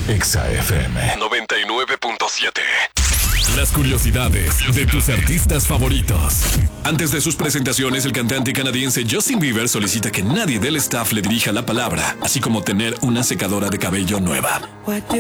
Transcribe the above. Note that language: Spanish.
Exa FM 99.7. Las curiosidades de tus artistas favoritos. Antes de sus presentaciones, el cantante canadiense Justin Bieber solicita que nadie del staff le dirija la palabra, así como tener una secadora de cabello nueva.